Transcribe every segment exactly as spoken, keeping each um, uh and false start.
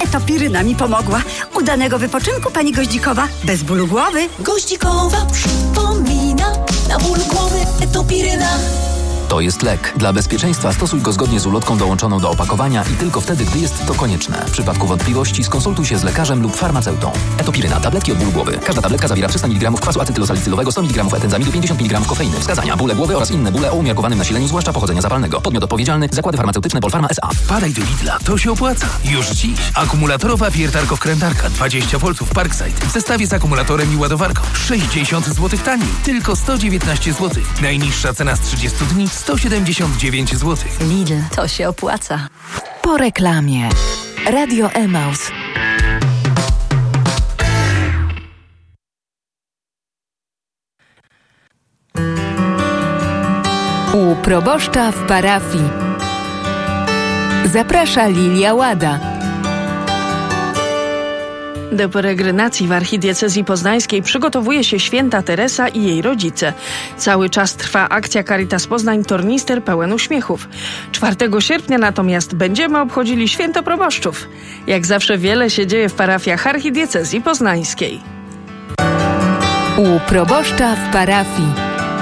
etopiryna mi pomogła. Udanego wypoczynku, pani Goździkowa, bez bólu głowy. Goździkowa przypomina, na ból głowy etopiryna. To jest lek. Dla bezpieczeństwa stosuj go zgodnie z ulotką dołączoną do opakowania i tylko wtedy, gdy jest to konieczne. W przypadku wątpliwości skonsultuj się z lekarzem lub farmaceutą. Etopiryna. Tabletki od bólu głowy. Każda tabletka zawiera trzysta miligramów kwasu acetylosalicylowego, sto miligramów etenzamidu, pięćdziesiąt miligramów kofeiny. Wskazania: bóle głowy oraz inne bóle o umiarkowanym nasileniu, zwłaszcza pochodzenia zapalnego. Podmiot odpowiedzialny: Zakłady Farmaceutyczne Polpharma S A. Wpadaj do Lidla, to się opłaca. Już dziś. Akumulatorowa wiertarko-wkrętarka dwadzieścia woltów Parkside w zestawie z akumulatorem i ładowarką. sześćdziesiąt złotych taniej. Tylko sto dziewiętnaście złotych. Najniższa cena z trzydziestu dni sto siedemdziesiąt dziewięć złotych. Lidl, to się opłaca. Po reklamie. Radio Emaus. U proboszcza w parafii. Zaprasza Lilia Łada. Do peregrinacji w archidiecezji poznańskiej przygotowuje się święta Teresa i jej rodzice. Cały czas trwa akcja Caritas Poznań Tornister pełen uśmiechów. czwartego sierpnia natomiast będziemy obchodzili święto proboszczów. Jak zawsze wiele się dzieje w parafiach archidiecezji poznańskiej. U proboszcza w parafii.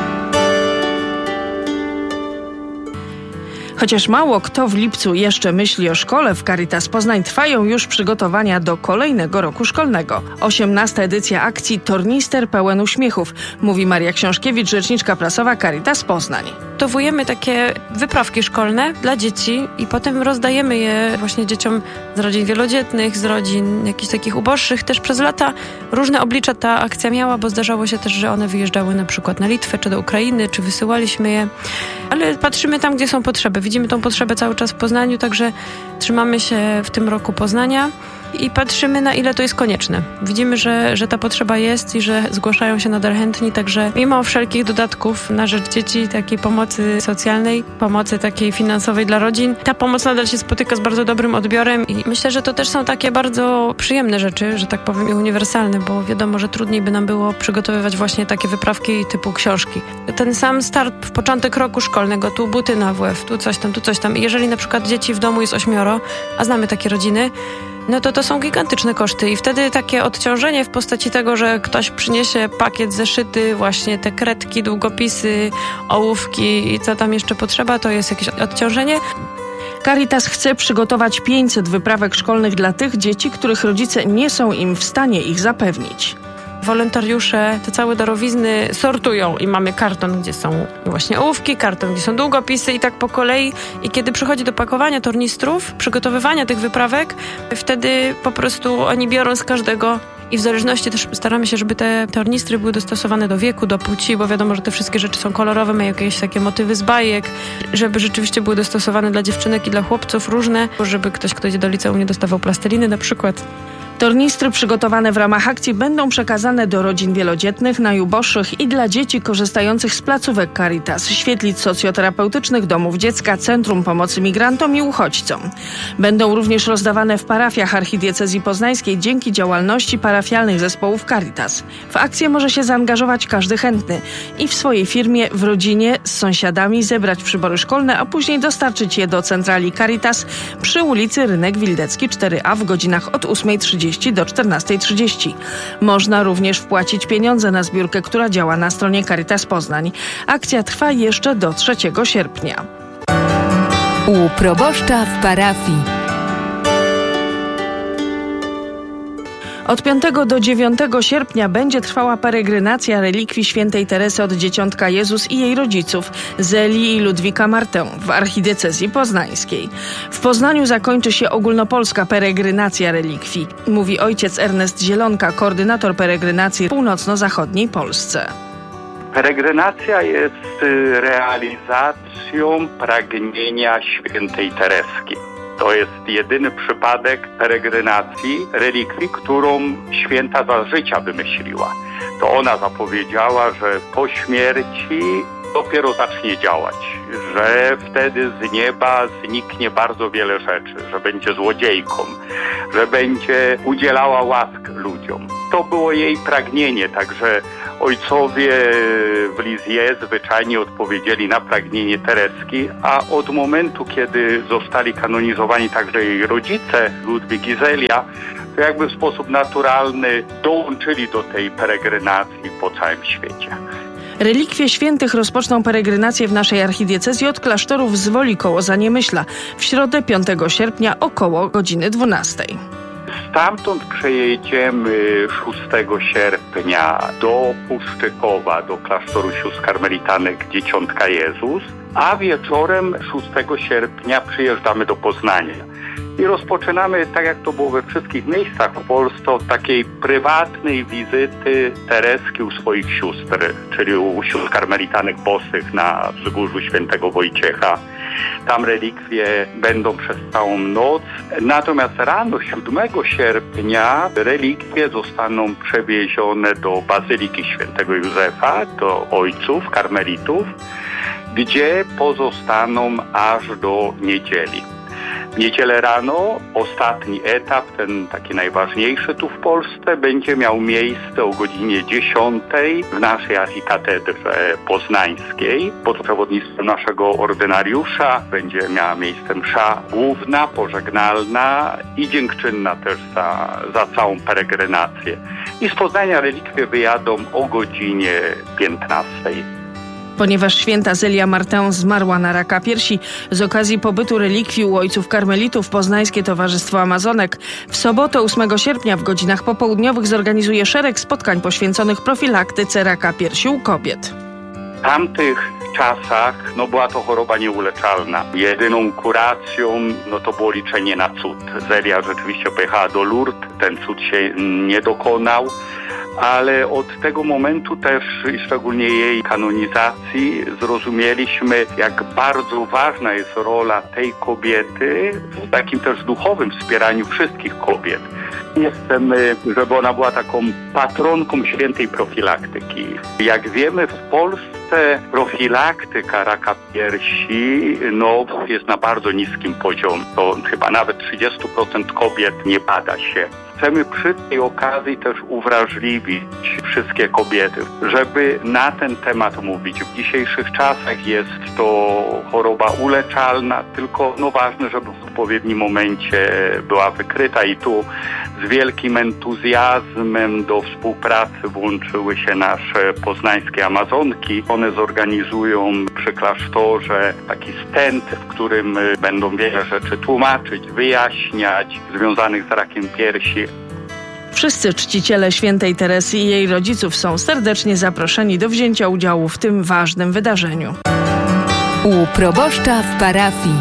Chociaż mało kto w lipcu jeszcze myśli o szkole, w Caritas Poznań trwają już przygotowania do kolejnego roku szkolnego. osiemnasta edycja akcji Tornister pełen uśmiechów, mówi Maria Książkiewicz, rzeczniczka prasowa Caritas Poznań. Przygotowujemy takie wyprawki szkolne dla dzieci i potem rozdajemy je właśnie dzieciom z rodzin wielodzietnych, z rodzin jakichś takich uboższych. Też przez lata różne oblicza ta akcja miała, bo zdarzało się też, że one wyjeżdżały na przykład na Litwę, czy do Ukrainy, czy wysyłaliśmy je. Ale patrzymy tam, gdzie są potrzeby. Widzimy tą potrzebę cały czas w Poznaniu, także trzymamy się w tym roku Poznania i patrzymy, na ile to jest konieczne. Widzimy, że, że ta potrzeba jest i że zgłaszają się nadal chętni, także mimo wszelkich dodatków na rzecz dzieci, takiej pomocy socjalnej, pomocy takiej finansowej dla rodzin, ta pomoc nadal się spotyka z bardzo dobrym odbiorem i myślę, że to też są takie bardzo przyjemne rzeczy, że tak powiem, i uniwersalne, bo wiadomo, że trudniej by nam było przygotowywać właśnie takie wyprawki typu książki. Ten sam start w początek roku szkolnego, tu buty na W F, tu coś tam, tu coś tam. I jeżeli na przykład dzieci w domu jest ośmioro, a znamy takie rodziny, no to to są gigantyczne koszty i wtedy takie odciążenie w postaci tego, że ktoś przyniesie pakiet zeszyty, właśnie te kredki, długopisy, ołówki i co tam jeszcze potrzeba, to jest jakieś odciążenie. Caritas chce przygotować pięćset wyprawek szkolnych dla tych dzieci, których rodzice nie są im w stanie ich zapewnić. Wolontariusze te całe darowizny sortują i mamy karton, gdzie są właśnie ołówki, karton, gdzie są długopisy i tak po kolei. I kiedy przychodzi do pakowania tornistrów, przygotowywania tych wyprawek, wtedy po prostu oni biorą z każdego i w zależności też staramy się, żeby te tornistry były dostosowane do wieku, do płci, bo wiadomo, że te wszystkie rzeczy są kolorowe, mają jakieś takie motywy z bajek, żeby rzeczywiście były dostosowane dla dziewczynek i dla chłopców różne, żeby ktoś, kto idzie do liceum, nie dostawał plasteliny na przykład. Tornistry przygotowane w ramach akcji będą przekazane do rodzin wielodzietnych, najuboższych i dla dzieci korzystających z placówek Caritas, świetlic socjoterapeutycznych, domów dziecka, Centrum Pomocy Migrantom i Uchodźcom. Będą również rozdawane w parafiach archidiecezji poznańskiej dzięki działalności parafialnych zespołów Caritas. W akcję może się zaangażować każdy chętny i w swojej firmie, w rodzinie, z sąsiadami zebrać przybory szkolne, a później dostarczyć je do centrali Caritas przy ulicy Rynek Wildecki cztery A w godzinach od ósmej trzydzieści do czternastej trzydzieści. Można również wpłacić pieniądze na zbiórkę, która działa na stronie Caritas Poznań. Akcja trwa jeszcze do trzeciego sierpnia. U proboszcza w parafii. Od piątego do dziewiątego sierpnia będzie trwała peregrinacja relikwii świętej Teresy od Dzieciątka Jezus i jej rodziców, Zeli i Ludwika Martę w archidiecezji poznańskiej. W Poznaniu zakończy się ogólnopolska peregrinacja relikwii, mówi ojciec Ernest Zielonka, koordynator peregrynacji w północno-zachodniej Polsce. Peregrynacja jest realizacją pragnienia świętej Tereski. To jest jedyny przypadek peregrynacji relikwii, którą święta za życia wymyśliła. To ona zapowiedziała, że po śmierci dopiero zacznie działać, że wtedy z nieba zniknie bardzo wiele rzeczy, że będzie złodziejką, że będzie udzielała łask ludziom. To było jej pragnienie, także Ojcowie w Lisieux zwyczajnie odpowiedzieli na pragnienie Tereski, a od momentu, kiedy zostali kanonizowani także jej rodzice, Ludwik i Zelia, to jakby w sposób naturalny dołączyli do tej peregrinacji po całym świecie. Relikwie świętych rozpoczną peregrinację w naszej archidiecezji od klasztorów z Woli koło Zaniemyśla w środę piątego sierpnia około godziny dwunastej. Stamtąd przejedziemy szóstego sierpnia do Puszczykowa, do klasztoru sióstr karmelitanek Dzieciątka Jezus, a wieczorem szóstego sierpnia przyjeżdżamy do Poznania. I rozpoczynamy, tak jak to było we wszystkich miejscach w Polsce, od takiej prywatnej wizyty Tereski u swoich sióstr, czyli u sióstr karmelitanek bosych na wzgórzu Świętego Wojciecha. Tam relikwie będą przez całą noc. Natomiast rano siódmego sierpnia relikwie zostaną przewiezione do Bazyliki Świętego Józefa, do ojców karmelitów, gdzie pozostaną aż do niedzieli. W niedzielę rano ostatni etap, ten taki najważniejszy tu w Polsce, będzie miał miejsce o godzinie dziesiątej w naszej archikatedrze poznańskiej. Pod przewodnictwem naszego ordynariusza będzie miała miejsce msza główna, pożegnalna i dziękczynna też za, za całą peregrinację. I z Poznania relikwie wyjadą o godzinie piętnastej. Ponieważ święta Zelia Martę zmarła na raka piersi, z okazji pobytu relikwii u ojców karmelitów Poznańskie Towarzystwo Amazonek w sobotę ósmego sierpnia w godzinach popołudniowych zorganizuje szereg spotkań poświęconych profilaktyce raka piersi u kobiet. W tamtych czasach no, była to choroba nieuleczalna. Jedyną kuracją no, to było liczenie na cud. Zelia rzeczywiście pojechała do Lourdes, ten cud się nie dokonał. Ale od tego momentu też, i szczególnie jej kanonizacji, zrozumieliśmy, jak bardzo ważna jest rola tej kobiety w takim też duchowym wspieraniu wszystkich kobiet. Nie chcemy, żeby ona była taką patronką świętej profilaktyki. Jak wiemy, w Polsce profilaktyka raka piersi no, jest na bardzo niskim poziomie. To chyba nawet trzydzieści procent kobiet nie bada się. Chcemy przy tej okazji też uwrażliwić wszystkie kobiety, żeby na ten temat mówić. W dzisiejszych czasach jest to choroba uleczalna, tylko no ważne, żeby w odpowiednim momencie była wykryta i tu z wielkim entuzjazmem do współpracy włączyły się nasze poznańskie Amazonki. One zorganizują przy klasztorze taki stent, w którym będą wiele rzeczy tłumaczyć, wyjaśniać związanych z rakiem piersi. Wszyscy czciciele świętej Teresy i jej rodziców są serdecznie zaproszeni do wzięcia udziału w tym ważnym wydarzeniu. U proboszcza w parafii.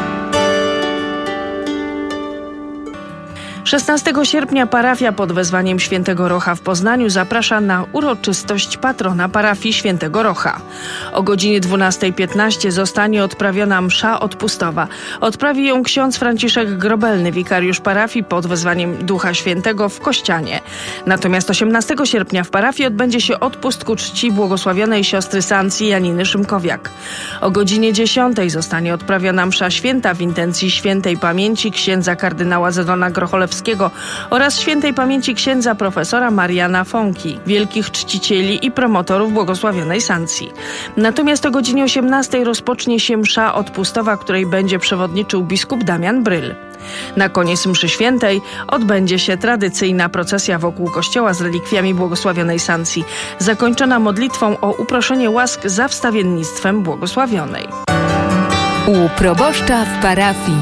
szesnastego sierpnia parafia pod wezwaniem Świętego Rocha w Poznaniu zaprasza na uroczystość patrona parafii Świętego Rocha. O godzinie dwunastej piętnaście zostanie odprawiona msza odpustowa. Odprawi ją ksiądz Franciszek Grobelny, wikariusz parafii pod wezwaniem Ducha Świętego w Kościanie. Natomiast osiemnastego sierpnia w parafii odbędzie się odpust ku czci błogosławionej siostry Sancji Janiny Szymkowiak. O godzinie dziesiątej zostanie odprawiona msza święta w intencji świętej pamięci księdza kardynała Zenona Grocholewskiego oraz świętej pamięci księdza profesora Mariana Fonki, wielkich czcicieli i promotorów błogosławionej Sancji. Natomiast o godzinie osiemnastej rozpocznie się msza odpustowa, której będzie przewodniczył biskup Damian Bryl. Na koniec mszy świętej odbędzie się tradycyjna procesja wokół kościoła z relikwiami błogosławionej Sancji, zakończona modlitwą o uproszenie łask za wstawiennictwem błogosławionej. U proboszcza w parafii.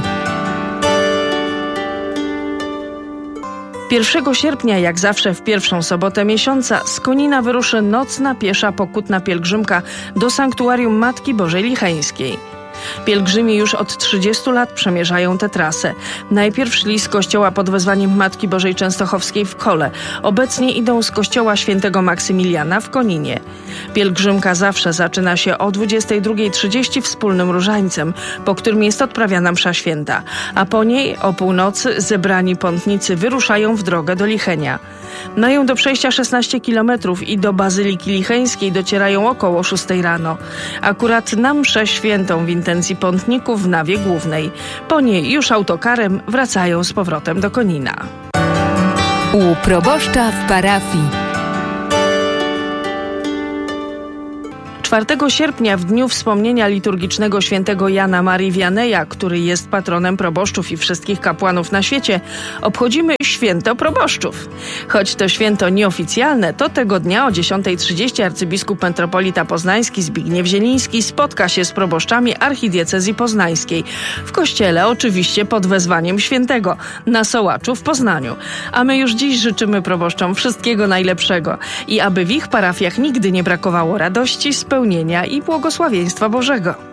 pierwszego sierpnia, jak zawsze w pierwszą sobotę miesiąca, z Konina wyruszy nocna piesza pokutna pielgrzymka do sanktuarium Matki Bożej Licheńskiej. Pielgrzymi już od trzydziestu lat przemierzają tę trasę. Najpierw szli z kościoła pod wezwaniem Matki Bożej Częstochowskiej w Kole. Obecnie idą z kościoła świętego Maksymiliana w Koninie. Pielgrzymka zawsze zaczyna się o dwudziestej drugiej trzydzieści wspólnym różańcem, po którym jest odprawiana msza święta, a po niej o północy zebrani pątnicy wyruszają w drogę do Lichenia. Mają do przejścia szesnaście kilometrów i do Bazyliki Licheńskiej docierają około szóstej rano. Akurat na mszę świętą w intencji pątników w nawie głównej. Po niej już autokarem wracają z powrotem do Konina. U proboszcza w parafii. czwartego sierpnia, w dniu wspomnienia liturgicznego świętego Jana Marii Wianeja, który jest patronem proboszczów i wszystkich kapłanów na świecie, obchodzimy święto proboszczów. Choć to święto nieoficjalne, to tego dnia o dziesiąta trzydzieści arcybiskup metropolita poznański Zbigniew Zieliński spotka się z proboszczami archidiecezji poznańskiej. W kościele oczywiście pod wezwaniem świętego na Sołaczu w Poznaniu. A my już dziś życzymy proboszczom wszystkiego najlepszego i aby w ich parafiach nigdy nie brakowało radości, spełnienia i błogosławieństwa Bożego.